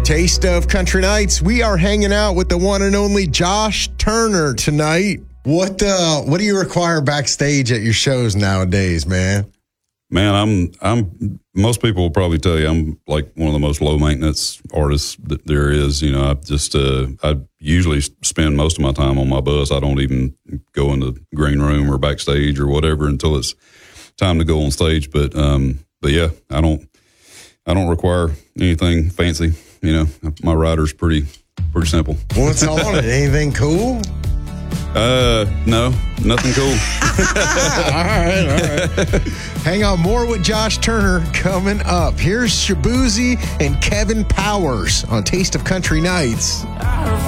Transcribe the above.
Taste of Country Nights. We are hanging out with the one and only Josh Turner tonight. What do you require backstage at your shows nowadays, man? Man, I'm. Most people will probably tell you I'm like one of the most low maintenance artists that there is. You know, I usually spend most of my time on my bus. I don't even go in the green room or backstage or whatever until it's time to go on stage. But yeah, I don't require anything fancy. You know, my rider's pretty simple. What's on it? Anything cool? No, nothing cool. All right. Hang on, more with Josh Turner coming up. Here's Shaboozey and Kevin Powers on Taste of Country Nights.